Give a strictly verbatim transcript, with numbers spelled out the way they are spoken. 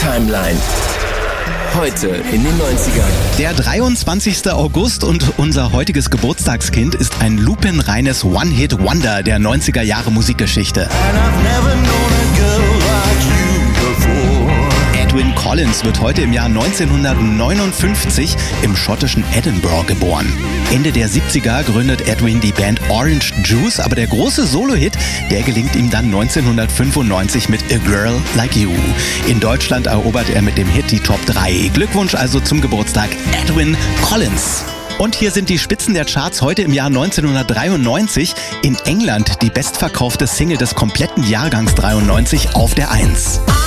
Timeline. Heute in den neunzigern. Der dreiundzwanzigster August und unser heutiges Geburtstagskind ist ein lupenreines One-Hit-Wonder der neunziger Jahre Musikgeschichte. Edwyn Collins wird heute im Jahr neunzehnhundertneunundfünfzig im schottischen Edinburgh geboren. Ende der siebziger gründet Edwyn die Band Orange Juice, aber der große Solo-Hit, der gelingt ihm dann neunzehnhundertfünfundneunzig mit A Girl Like You. In Deutschland erobert er mit dem Hit die Top drei. Glückwunsch also zum Geburtstag, Edwyn Collins. Und hier sind die Spitzen der Charts heute im Jahr neunzehnhundertdreiundneunzig. In England die bestverkaufte Single des kompletten Jahrgangs dreiundneunzig auf der eins.